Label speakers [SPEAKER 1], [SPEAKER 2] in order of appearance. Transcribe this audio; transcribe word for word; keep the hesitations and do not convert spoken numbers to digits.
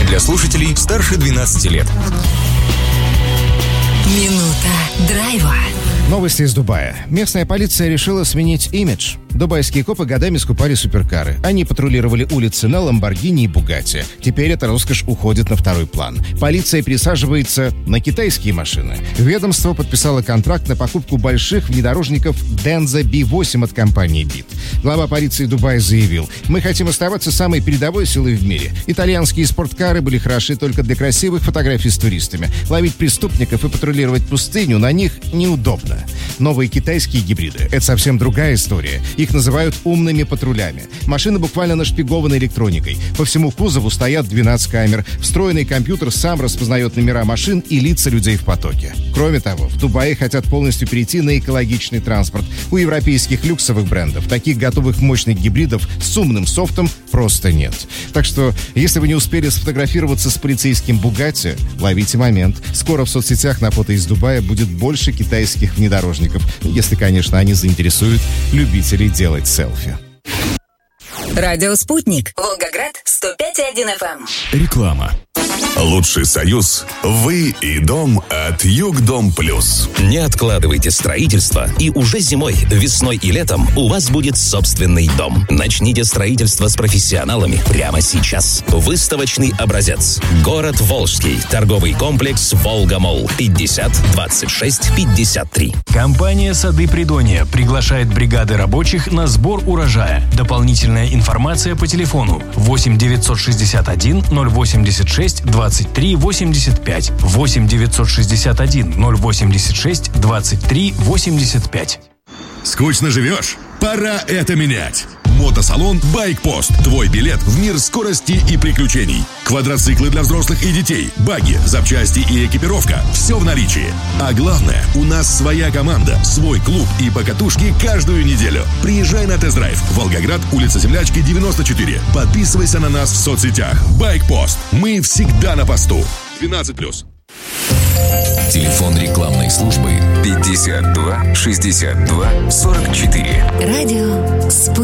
[SPEAKER 1] для слушателей старше двенадцати лет.
[SPEAKER 2] Минута драйва.
[SPEAKER 3] Новости из Дубая. Местная полиция решила сменить имидж. Дубайские копы годами скупали суперкары. Они патрулировали улицы на Ламборгини и Бугатти. Теперь эта роскошь уходит на второй план. Полиция пересаживается на китайские машины. Ведомство подписало контракт на покупку больших внедорожников Denza би восемь от компании бит. Глава полиции Дубая заявил: «Мы хотим оставаться самой передовой силой в мире. Итальянские спорткары были хороши только для красивых фотографий с туристами. Ловить преступников и патрулировать пустыню на них неудобно». Новые китайские гибриды — это совсем другая история. Их называют умными патрулями. Машины буквально нашпигованы электроникой. По всему кузову стоят двенадцать камер. Встроенный компьютер сам распознает номера машин и лица людей в потоке. Кроме того, в Дубае хотят полностью перейти на экологичный транспорт. У европейских люксовых брендов таких готовых мощных гибридов с умным софтом просто нет. Так что, если вы не успели сфотографироваться с полицейским Бугатти, ловите момент. Скоро в соцсетях на фото из Дубая будет больше китайских внедорожников, если, конечно, они заинтересуют любителей делать селфи.
[SPEAKER 2] Радио «Спутник». Волгоград, сто пять и один эф эм.
[SPEAKER 4] Реклама. Лучший союз – вы и дом от Югдом Плюс.
[SPEAKER 5] Не откладывайте строительство, и уже зимой, весной и летом у вас будет собственный дом. Начните строительство с профессионалами прямо сейчас. Выставочный образец. Город Волжский. Торговый комплекс «Волга-Молл». пятьдесят двадцать шесть пятьдесят три.
[SPEAKER 6] Компания «Сады Придонья» приглашает бригады рабочих на сбор урожая. Дополнительная информация по телефону восемь девятьсот шестьдесят один ноль восемьдесят шесть двадцать три восемьдесят пять, восемь девятьсот шестьдесят один ноль восемьдесят шесть двадцать три восемьдесят пять.
[SPEAKER 4] Скучно живешь? Пора это менять! Мотосалон «Байкпост». Твой билет в мир скорости и приключений. Квадроциклы для взрослых и детей, баги, запчасти и экипировка. Все в наличии. А главное, у нас своя команда, свой клуб и покатушки каждую неделю. Приезжай на тест-драйв. Волгоград, улица Землячки, девяносто четыре. Подписывайся на нас в соцсетях. «Байкпост». Мы всегда на посту. двенадцать плюс.
[SPEAKER 1] Телефон рекламной службы пятьдесят два шестьдесят два сорок четыре.
[SPEAKER 2] Радио «Спутник».